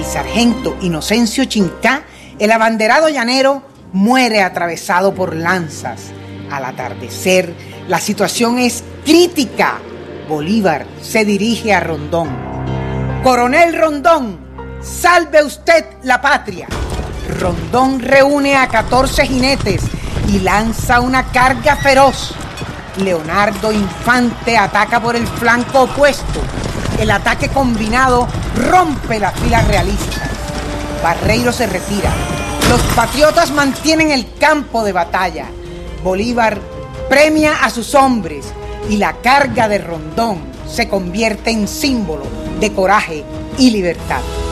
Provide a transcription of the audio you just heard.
sargento Inocencio Chincá, el abanderado llanero muere atravesado por lanzas. Al atardecer, la situación es crítica. Bolívar se dirige a Rondón. Coronel Rondón, salve usted la patria. Rondón reúne a 14 jinetes y lanza una carga feroz. Leonardo Infante ataca por el flanco opuesto. El ataque combinado rompe las filas realistas. Barreiro se retira. Los patriotas mantienen el campo de batalla. Bolívar premia a sus hombres y la carga de Rondón se convierte en símbolo de coraje y libertad.